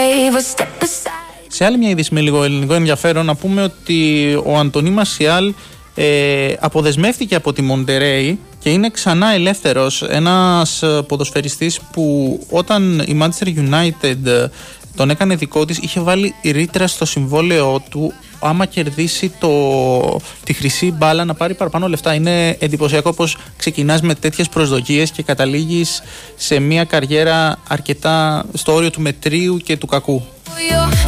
Σε άλλη μια είδηση με λίγο ελληνικό ενδιαφέρον, να πούμε ότι ο Αντωνί Μαρσιάλ αποδεσμεύτηκε από τη Μοντερέι και είναι ξανά ελεύθερος. Ένας ποδοσφαιριστής που όταν η Manchester United τον έκανε δικό της, είχε βάλει ρήτρα στο συμβόλαιό του άμα κερδίσει τη χρυσή μπάλα να πάρει παραπάνω λεφτά. Είναι εντυπωσιακό πως ξεκινάς με τέτοιες προσδοκίες και καταλήγεις σε μια καριέρα αρκετά στο όριο του μετρίου και του κακού.